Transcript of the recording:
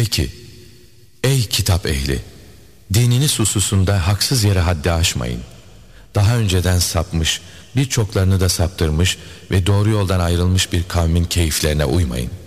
ki, ey kitap ehli! Dininiz hususunda haksız yere haddi aşmayın. Daha önceden sapmış, birçoklarını da saptırmış ve doğru yoldan ayrılmış bir kavmin keyiflerine uymayın.